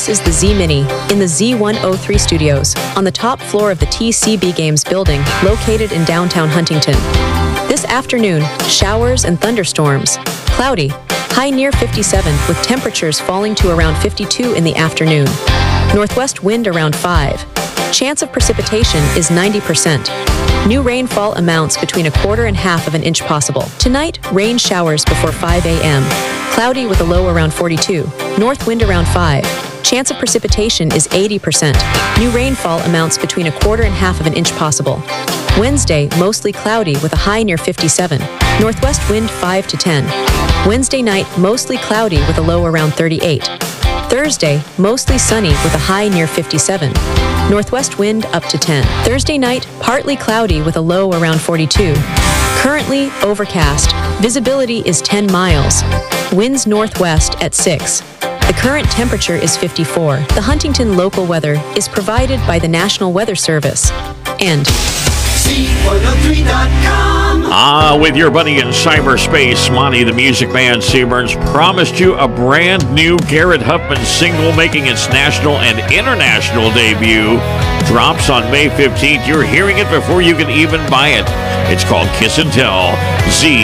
is the Z Mini in the Z103 studios on the top floor of the TCB Games building located in downtown Huntington. This afternoon, showers and thunderstorms. Cloudy, high near 57 with temperatures falling to around 52 in the afternoon. Northwest wind around 5. Chance of precipitation is 90%. New rainfall amounts between 1/4 and 1/2 of an inch possible. Tonight, rain showers before 5 a.m. Cloudy with a low around 42. North wind around 5. Chance of precipitation is 80%. New rainfall amounts between 1/4 and 1/2 of an inch possible. Wednesday, mostly cloudy with a high near 57. Northwest wind 5 to 10. Wednesday night, mostly cloudy with a low around 38. Thursday, mostly sunny with a high near 57. Northwest wind up to 10. Thursday night, partly cloudy with a low around 42. Currently overcast. Visibility is 10 miles. Winds northwest at 6. The current temperature is 54. The Huntington local weather is provided by the National Weather Service. And Z103.com. With your buddy in cyberspace, Monty the Music Man Seaburns promised you a brand new Garrett Huffman single making its national and international debut. Drops on May 15th. You're hearing it before you can even buy it. It's called Kiss and Tell. Z